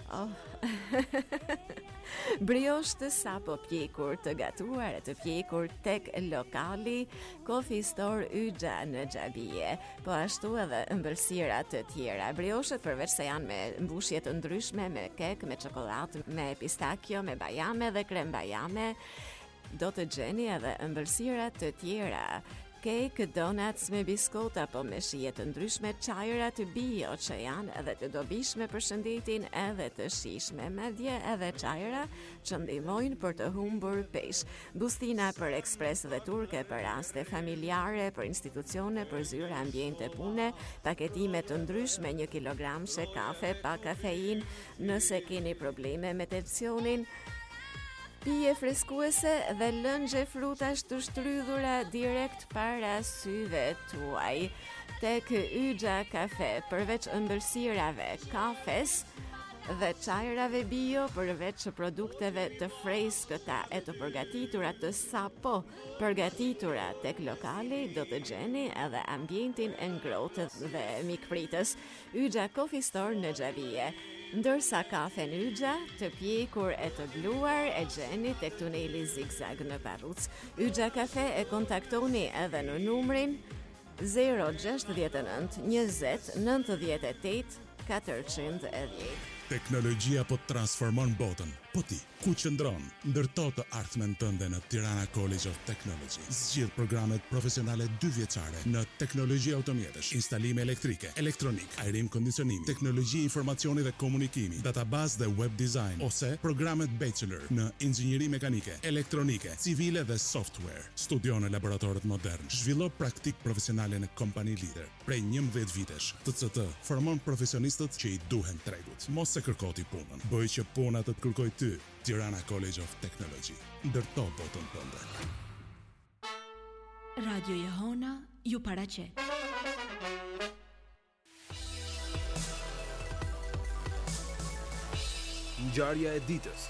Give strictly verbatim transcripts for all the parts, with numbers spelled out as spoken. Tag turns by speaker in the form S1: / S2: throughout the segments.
S1: Oh. Brioche të sapo pjekur të gatuar e të pjekur tek lokali Coffee Store Yxha në Xhabije, po ashtu edhe ëmbëlsira të tjera. Brioshet përveç se janë me mbushje të ndryshme, me kek, me çokoladë, me pistakjo, me bajame dhe krem bajame, do të gjeni edhe ëmbëlsira të tjera. Cake, donuts me biskota apo me shije të ndryshme, çajra të bio që janë edhe të dobishme për shëndetin edhe të shijshme, madje edhe çajra që ndihmojnë për të humbur peshë. Bustina për ekspres dhe turke për raste familjare, për institucione, për zyra, ambiente pune, paketime të ndryshme, një kilogramshe kafe pa kafein, nëse keni probleme me tensionin, pije freskuese dhe lëngje frutash të shtrydhura direkt para syve tuaj. Tek Yxha Kafe, përveç ëmbëlsirave, kafes dhe çajrave bio, përveç produkteve të freskëta e të përgatitura të sapo përgatitura tek lokali, do të gjeni edhe ambientin e ngrohtë dhe mikpritës. Yxha Coffee Store në Xhabije. Ndërsa kafe në Yxha, të pjekur e të bluar e gjeni tek tuneli Zigzag në Parruc. Yxha Kafe e kontaktoni edhe në numrin zero gjasht nënt njëzet nëntëdhjetë e tetë katërqind e dhjetë.
S2: Teknologjia po transformon botën. Po ti, ku qëndron? Ndërto të ardhmen tënde në Tirana College of Technology. Zgjidh programet profesionale dy vjeçare në teknologji automjetësh, instalime elektrike, elektronik, ajrim kondicionimi, teknologji informacioni dhe komunikimi, database dhe web design, ose programet bachelor në inxhinieri mekanike, elektronike, civile dhe software. Studio në laboratorët modern. Zhvillo praktik profesionale në kompani lider. Prej njëmbëdhjetë vitesh, T C T formon profesionistët që i duhen tregut. Mos se kërkoti punën. Bëj që puna të të kërkoj ty. Tirana College of Technology. Ndërto botën tënde.
S3: Radio Jehona ju paraqet.
S4: Ngjarja e ditës.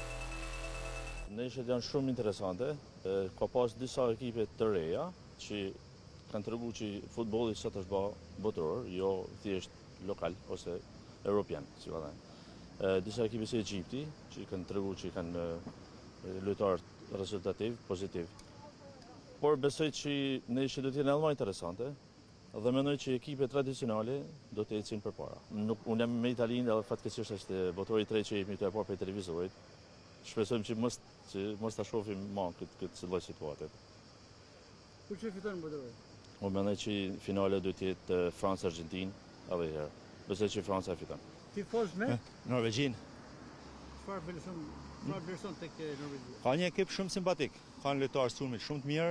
S5: Neshet janë shumë interesante. Ka pas disa ekipe të reja që kanë treguar që futbolli sot është bë botëror, jo thjesht lokal ose europian, si va thënë. Disa ekipe si Egjipti, që kanë treguar që kanë lojtarë rezultativ, pozitiv. Por besoj që neshet do të jenë edhe më interesante dhe mendoj që ekipe tradicionale do të ecin përpara. Nuk unë jam me Italinë edhe fatkeqësisht është botori i tretë që jemi këtu e parë për televizorit. Shpresojmë që mos që mos ta shohim më këtë këtë lloj situate.
S6: Kush e fiton botorin?
S5: Unë mendoj që finale do të jetë Francë-Argjentinë edhe herë. Besoj që Franca fiton.
S6: Tifoz me?
S7: Norvegjin.
S6: Çfarë vlerëson, çfarë vlerëson tek Norvegjia?
S7: Ka një ekip shumë simpatik, kanë lojtarë sulmit shumë të mirë,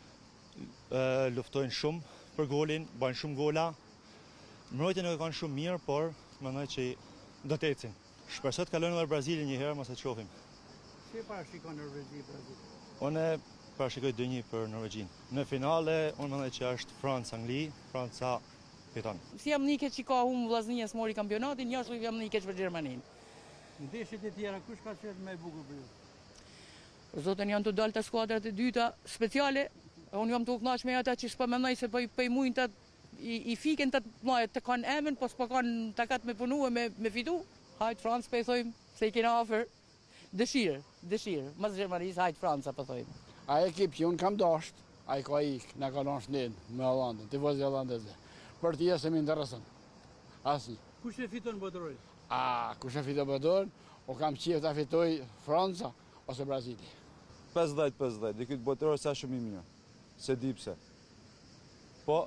S7: ë luftojnë shumë për golin, bajnë shumë gola. Mbrojtjen nuk e kanë shumë mirë, por mendoj që do të ecin. Shpresoj të kalojnë edhe Brazilin një herë, mos e shohim.
S6: Si parashikon Norvegji Brazil?
S7: Unë parashikoj dy një për Norvegjin. Në finale unë mendoj që është Francë-Angli, Franca fiton.
S8: Si jam nike që ka humbë Vllaznia mori kampionatin, jashtë jam nike për Gjermaninë.
S6: Ndeshjet e tjera kush ka qenë më e bukur për ju?
S8: Zotën janë të dalë të skuadrat e dyta speciale. Unë jam të u kënaqur me ata që s'po mendoj se po i po i mujnë të i, i fiken të mëdha të kanë emën, po s'po kanë takat me punuar me me fitu. Hajt Francë po i thojmë se i kena ofër. Dëshirë, dëshirë. Mas Gjermanisë hajt Franca po thojmë.
S9: A ekip që unë kam dashur, ai ka ik, na ka lënë shnen me Hollandën, tifoz holandezë. Për ti se më intereson. Asnjë.
S6: Kush e fiton botorin?
S9: A, kush e fiton botorin? O kam qejf ta fitoj Franca ose Brazili.
S10: pesëdhjetë pesëdhjetë, dhe këtë botoror sa shumë i mirë. Se di pse. Po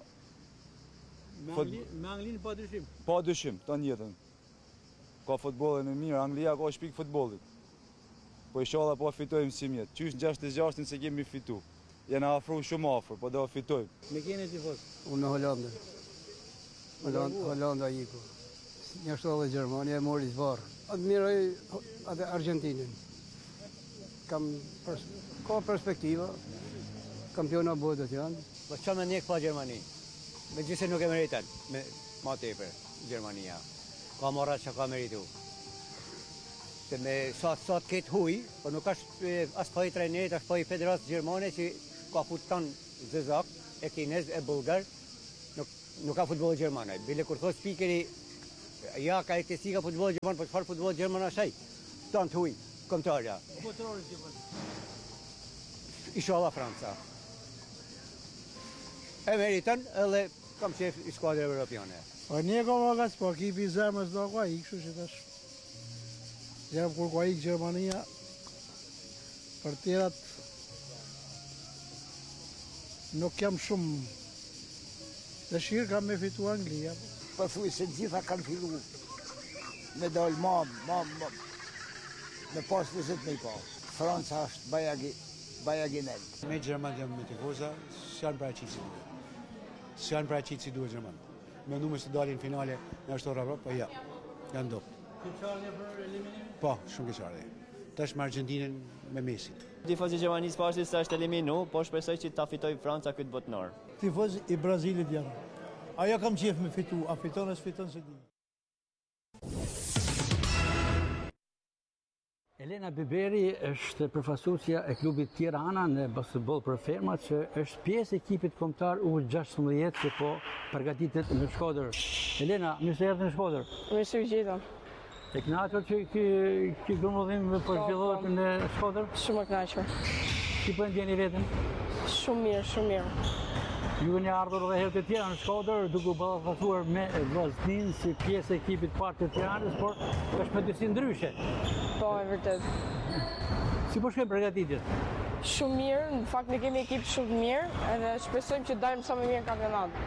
S6: me Angli, me Anglinë pa dyshim.
S10: Pa dyshim, të njëjtën. Ka futbollin e mirë, Anglia ka shpik futbollit. Po inshallah po fitojmë si mjet. Qysh në gjashtëdhjetë e gjashtë se kemi fitu. Jena afru shumë afër, po do fitojmë.
S6: Me keni tifoz?
S9: Unë në Hollandë. Hollanda, Hollanda iku. Një ashtu edhe Gjermania e mori zvarë. Admiroj atë Argentinën. Kam pers ka perspektiva. Kampiona botës janë.
S11: Po çfarë më nek pa Gjermani? Megjithëse nuk e meriton me më tepër Gjermania. Ka marrë çka ka merituar. Se me sa sa këtë huj, po nuk është as pa i trajnerit, as pa i federatë gjermane që ka futan zezak, e kinez, e bulgar, nuk, nuk ka futbol gjermane. Bile kur thos spikeri Ja karakteristika futbollit gjerman, po çfarë futbolli gjerman është ai? Tan të huaj, kombëtarja.
S6: Botërorës gjerman.
S11: Inshallah Franca. E meriton edhe kam qef i skuadrë evropiane.
S12: Po një ka vagas, po ekipi i zemrës do ka ik, kështu që tash. Gjerëm kur ka ik Gjermania, për tjerat nuk jam shumë dëshirë kam me fitu Anglia.
S13: Po thuj se gjitha kanë fillu me dalë ma, ma, ma, me pas vëzit me i pa. Franca është bajagi, bajaginel.
S9: Me Gjerman jam me tifoza, s'janë pra qitë si duhet. S'janë pra qitë si duhet Gjerman. Me ndume se dalin finale në ashtora Evropë, po ja, janë dopë.
S6: Keqardhja për eliminim?
S9: Po, shumë keqardhja. Tash me Argentinën me Messi.
S14: Tifozi i Gjermanisë pashti se është eliminu, po shpresoj që ta fitoj Franca këtë botënor.
S12: Tifoz i Brazilit jam. Ajo kam qef me fitu, a fiton e s'fiton se di.
S15: Elena Biberi është përfaqësuesja e klubit Tirana në basketball për ferma që është pjesë e ekipit kombëtar U gjashtëmbëdhjetë që po përgatitet në Shkodër. Elena, mirë se erdhe në Shkodër.
S16: Mirë se u gjeta.
S15: E kënaqur që ky grumullim po zhvillohet në Shkodër?
S16: Shumë e kënaqur.
S15: Si po ndjeni veten?
S16: Shumë mirë, shumë mirë.
S15: Ju keni ardhur edhe herë të tjera në Shkodër duke u ballafaqsuar me Vllaznin si pjesë e ekipit parë të Tiranës, por është me disi ndryshe.
S16: Po, e vërtet.
S15: Si po shkojnë përgatitjet?
S16: Shumë mirë, në fakt ne kemi ekip shumë mirë, edhe shpresojmë që dalim sa më mirë në kampionat.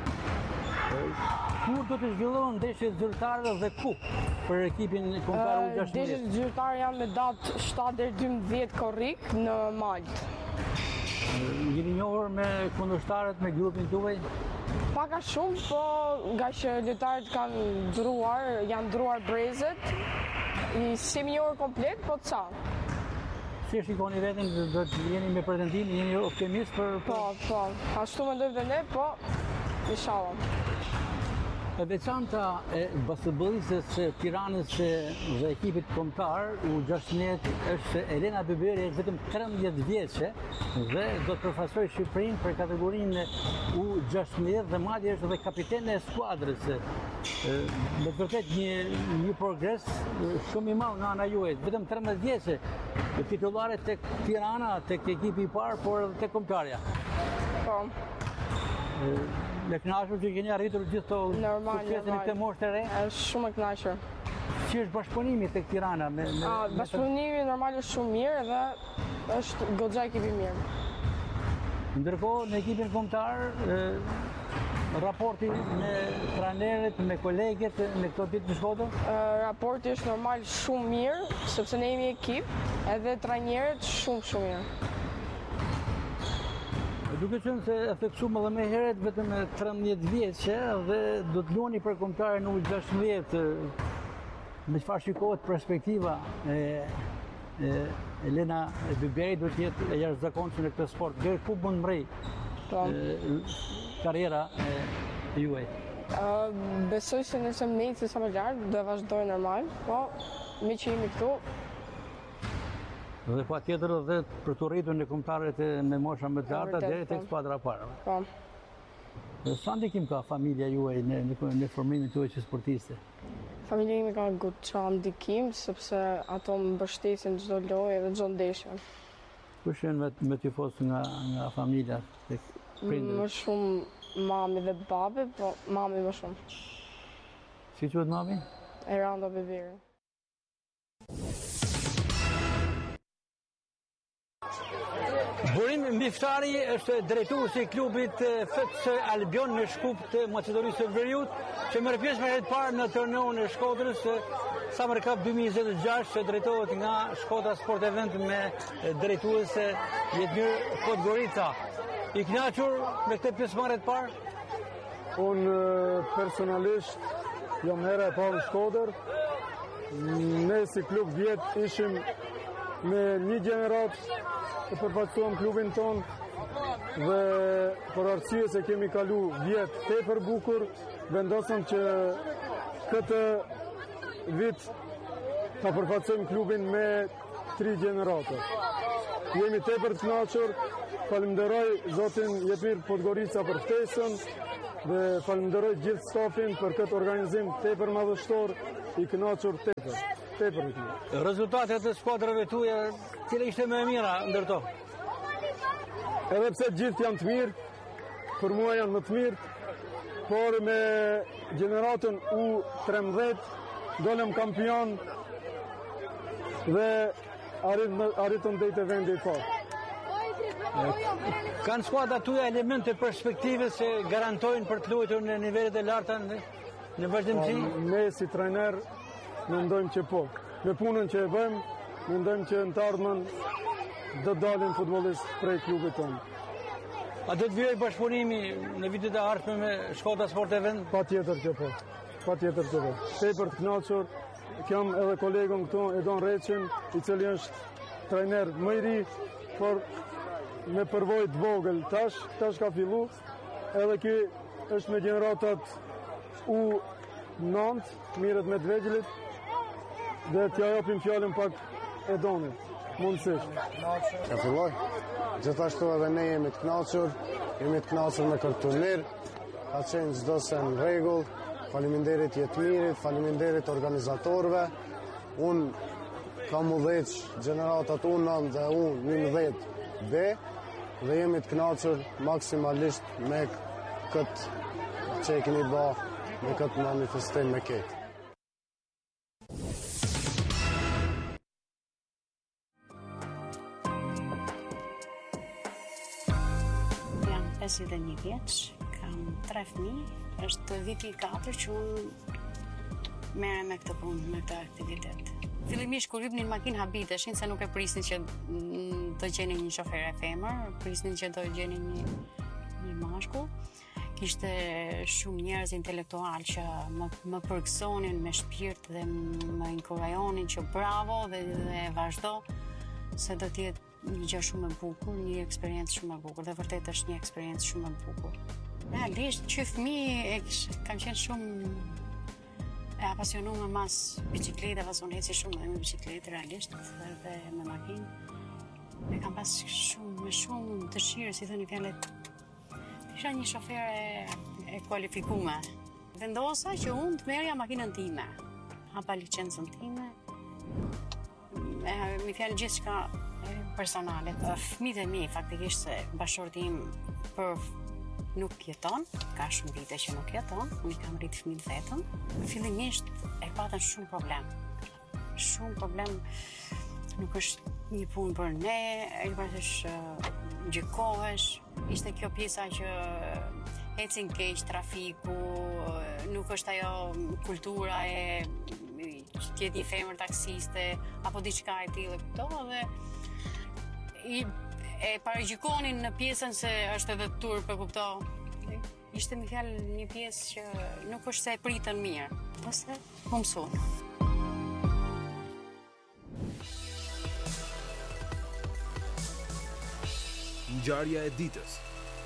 S15: Kur do të zhvillohen ndeshjet zyrtare dhe ku për ekipin kombëtar U gjashtëmbëdhjetë?
S16: Ndeshjet zyrtare janë me datë shtatë deri dymbëdhjetë korrik në Maltë.
S15: Jeni njohur me kundërshtarët me grupin tuaj?
S16: Paka shumë, po nga që lojtarët kanë ndruar, janë ndruar brezet, i semi njohur komplet, po ca.
S15: Si e shikoni veten, do të jeni me pretendim, jeni optimist për...
S16: Po, po, ashtu mendojmë dhe ne, po, inshallah.
S15: E veçanta e basketbollistës së Tiranës dhe ekipit kombëtar U gjashtëmbëdhjetë është se Elena Biberi është vetëm trembëdhjetë vjeçe dhe do të përfaqësojë Shqipërinë për kategorinë U gjashtëmbëdhjetë dhe madje është edhe kapitene e skuadrës. Me të vërtet një, një progres shumë i madh nga ana juaj, vetëm trembëdhjetë vjeçe, titullare tek Tirana, tek ekipi i parë, por edhe tek kombëtarja.
S16: Po.
S15: Me kënaqur që keni arritur gjithë to suksesin e këtë moshë të re?
S16: Është shumë e kënaqur.
S15: Si është bashkëpunimi tek Tirana? Me, me,
S16: A, bashkëpunimi normal është shumë mirë dhe është goxha ekipi mirë.
S15: Ndërkohë në ekipin kombëtar, raporti me trajnerët, me kolegët në këto ditë në Shkodër?
S16: Raporti është normal shumë mirë, sepse ne jemi ekip, edhe trajnerët shumë shumë mirë.
S15: Duke qenë se e theksuam edhe më herët vetëm trembëdhjetë vjeçe dhe do të luani për kombëtarën U gjashtëmbëdhjetë. Me çfarë shikohet perspektiva e, e Elena Biberi do të jetë e jashtëzakonshme në këtë sport. Deri ku mund mbrej karriera e juaj?
S16: Besoj se nëse më ecë sa më lart do vazhdoj normal, po me që jemi këtu.
S15: Dhe pa tjetër dhe për të rritur në kombëtarët me mosha më të larta deri tek skuadra parë.
S16: Po.
S15: Sa ndikim ka familja juaj në, në, në formimin tuaj që sportiste?
S16: Familja ime ka goxha ndikim, sepse ato më mbështesin çdo lojë dhe çdo ndeshje.
S15: Kush janë me, me tifoz nga, nga familja? Tek prindërit?
S16: Më shumë mami dhe babi, po mami më shumë.
S15: Si quhet mami?
S16: Eranda Biberi.
S15: Burim Mbiftari është drejtuesi i klubit F C Albion në Shkup të Maqedonisë së Veriut, që merr pjesë për herë të parë në turneun e Shkodrës Summer Cup dy mijë e njëzet e gjashtë, që drejtohet nga Shkodra Sport Event me drejtuese Jetmir Podgorica. I kënaqur me këtë pjesëmarrje të parë?
S17: Unë personalisht jam hera e parë në Shkodër. Ne si klub vjet ishim me një gjenerat të përfaqësuam klubin ton dhe për arsye se kemi kalu vjet tepër bukur, vendosëm që këtë vit ta përfaqësojmë klubin me tri gjenerate. Jemi tepër të kënaqur, falenderoj zotin Jetmir Podgorica për ftesën dhe falenderoj gjithë stafin për këtë organizim tepër madhështor, i kënaqur tepër, tepër i kënaqur.
S15: Rezultatet e skuadrave tuaja, cila ishte më e mira ndërto?
S17: Edhe pse gjithë janë të mirë, për mua janë më të mirë, por me gjeneratën U trembëdhjetë dolëm kampion dhe arritëm deri te vendi i parë.
S15: Kanë skuadra tuaja elemente perspektive se garantojnë për të luajtur në nivelet e larta në, në vazhdimsi?
S17: Ne si trajner mendojmë që po. Me punën që e bëjmë, mendojmë që në të ardhmen do dalin futbollistë prej klubit tonë.
S15: A do të vijë bashkëpunimi në vitet e ardhme me Shkodra Sport Event?
S17: Patjetër që po. Patjetër që po. Tepër të kënaqur. Kam edhe kolegun këtu, Edon Reçin, i cili është trajner më i ri, por me përvojë të vogël. Tash, tash ka fillu, edhe ky është me gjeneratat U nëntë, mirët me të vegjelit, dhe t'ja japim fjalën pak Edonit, mundësisht.
S18: Ka filloj? Gjithashtu edhe ne jemi të kënaqur, jemi të kënaqur me këtë turnir, ka qenë çdo se në rregull. Faleminderit Jetmirit, faleminderit organizatorëve. Unë kam udhëheq gjeneratat U nëntë dhe U njëmbëdhjetë B dhe jemi të kënaqur maksimalisht me këtë që e keni bë, me këtë manifestim me këtë.
S19: Jam pesëdhjetë e një vjeç, kam tre fëmijë. Është viti i katërt që unë merrem me këtë punë, me këtë aktivitet. Fillimisht kur hipnin makinë habiteshin se nuk e prisnin që do gjenin një shofer e femër, prisnin që do gjenin një, një mashkull. Kishte shumë njerëz intelektual që më, më përgësonin me shpirt dhe më inkurajonin që bravo dhe, dhe vazhdo, se do t'jetë një gjë shumë e bukur, një eksperiencë shumë e bukur, dhe vërtet është një eksperiencë shumë e bukur. Realisht, që fëmijë kam qenë shumë e apasionuar mas bicikletave, unë eci shumë me bicikletë realisht dhe me makinë. E kam pas shumë me shumë dëshirë, si thoni fjalët. Isha një shofer e, e kualifikuar. Vendosa që unë të merrja makinën time, hapa licencën time. E, mi fjalë gjithçka personale. Fëmijët e mi faktikisht se bashorti im për nuk jeton, ka shumë vite që nuk jeton, unë i kam rritë fëmijët vetëm. Fillimisht e patën shumë problem. Shumë problem, nuk është një punë për ne, e pasësh gjykohesh. Ishte kjo pjesa që ecin keq trafiku, nuk është ajo kultura e që t'jetë një femër taksiste, apo diçka e tillë këto, dhe i e paragjykonin në pjesën se është edhe turp, e kupto. Ishte me fjalë një pjesë që nuk është se e pritën mirë, ose më mësuan.
S4: Ngjarja e ditës.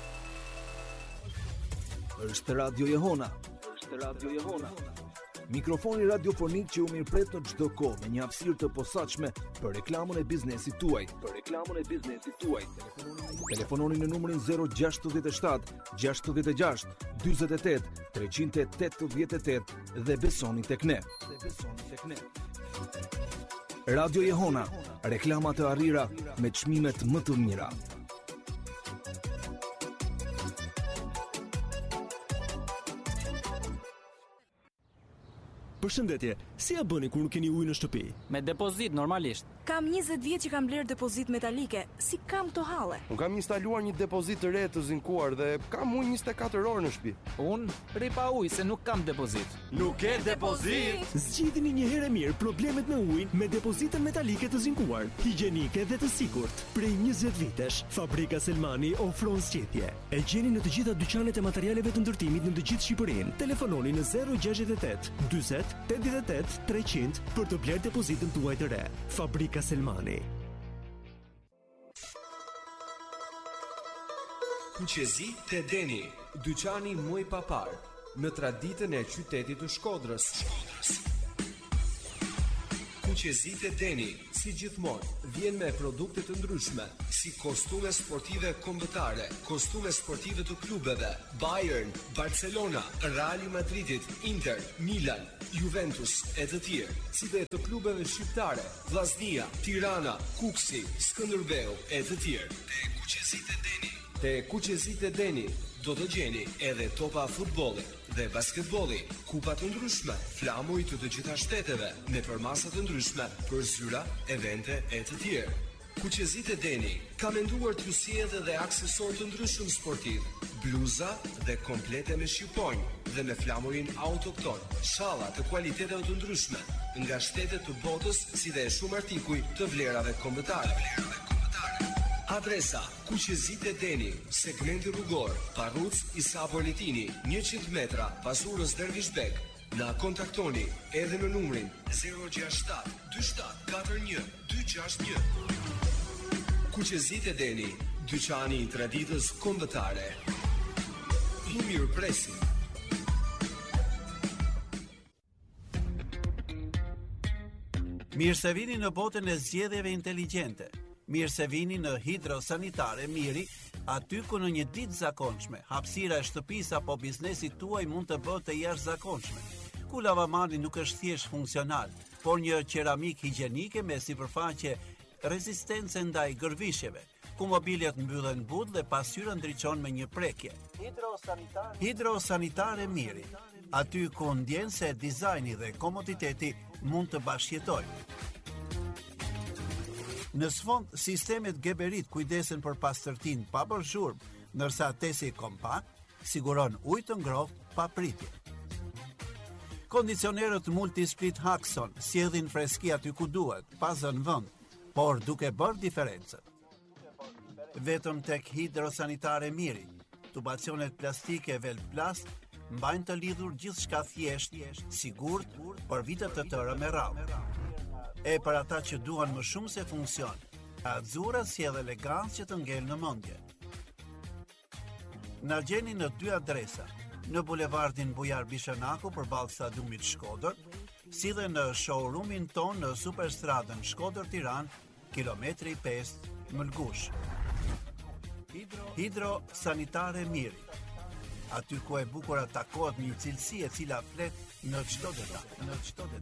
S4: Është Radio Jehona. Është Radio Jehona. Mikrofoni radiofonik që u mirëpret në çdo kohë me një hapësirë të posaçme për reklamën e biznesit tuaj. Për reklamën e biznesit tuaj. Telefononi në numrin zero gjasht shtat gjasht gjasht dyzet e tetë treqind e tetëdhjetë e tetë dhe besoni tek ne. Dhe besoni tek ne. Radio Jehona, reklama të arrira me çmimet më të mira.
S20: Përshëndetje, si ja bëni kur nuk keni ujë në shtëpi?
S21: Me depozit, normalisht.
S22: Kam njëzet vjet që kam bler depozit metalike. Si kam to halle?
S23: Unë kam instaluar një depozit të re të zinkuar dhe kam ujë njëzet e katër orë në shtëpi.
S21: Unë rri pa ujë se nuk kam depozit.
S20: Nuk ke depozit? Zgjidhni një herë mirë problemet me ujin me depozitën metalike të zinkuar, higjienike dhe të sigurt. Prej njëzet vitesh, Fabrika Selmani ofron zgjidhje. E gjeni në të gjitha dyqanet e materialeve të ndërtimit në të gjithë Shqipërinë. Telefononi në zero gjasht e tetë dyzet tetëdhjetë e tetë treqind për të bler depozitën tuaj të re. Fabrika Selmani.
S24: Kuqezi te Deni, dyqani më i papar në traditën e qytetit të Shkodrës. Kuqezit e Deni, si gjithmonë, vjen me produkte të ndryshme, si kostume sportive kombëtare, kostume sportive të klubeve, Bayern, Barcelona, Real Madridit, Inter, Milan, Juventus e të tjerë, si dhe të klubeve shqiptare, Vllaznia, Tirana, Kuksi, Skënderbeu e të tjerë. Te Kuqezit e Deni. Te Kuqezit e Deni do të gjeni edhe topa futbolli dhe basketbolli, kupa të ndryshme, flamuj të të gjitha shteteve, me përmasa të ndryshme për zyra, evente e të tjerë. Kuqezit e Deni ka menduar t'ju sjellë edhe aksesor të ndryshëm sportiv, bluza dhe komplete me shqiponjë dhe me flamurin autokton, shalla të kualiteteve të ndryshme, nga shtetet të botës si dhe shumë artikuj të vlerave kombëtare. Adresa: Kuqezit e Deni, segmenti rrugor, Parruc Isa Bolitini, njëqind metra pas urës Dervishbek. Na kontaktoni edhe në numrin zero gjasht shtat dy shtat katër një dy gjasht një. Kuqezit e Deni, dyqani i traditës kombëtare. I mirëpresim.
S1: Mirë se vini në botën e zgjedhjeve inteligjente. Mirë se vini në Hidrosanitare Miri, aty ku në një ditë zakonshme, hapësira e shtëpisë apo biznesit tuaj mund të bëhet e jashtëzakonshme. Ku lavamani nuk është thjesht funksional, por një qeramik higjienike me sipërfaqe rezistence ndaj gërvishjeve, ku mobiljet mbyllen but dhe pasqyra ndriçon me një prekje. Hidrosanitare, Hidrosanitare Miri, aty ku ndjen se dizajni dhe komoditeti mund të bashkëjetojnë. Në sfond, sistemet Geberit kujdesen për pastërtin pa bërë zhurmë, ndërsa tesi kompakt siguron ujë të ngrohtë pa pritje. Kondicionerët Multisplit Haxon sjellin freski aty ku duhet, pa zënë vend, por duke bërë diferencën. Vetëm tek Hidrosanitare Miri, tubacionet plastike Velplast mbajnë të lidhur gjithçka thjesht, sigurt për vite të tëra me radhë. E për ata që duan më shumë se funksion, Azura sjell elegancë që të ngel në mendje. Na gjeni në dy adresa, në bulevardin Bujar Bishanaku përballë stadiumit Shkodër, si dhe në showroomin ton në Superstradën Shkodër-Tiranë, kilometri pesë, Mëlgush. Hidrosanitare Miri, aty ku e bukur takohet një cilësi e cila flet në çdo detaj, në çdo detaj.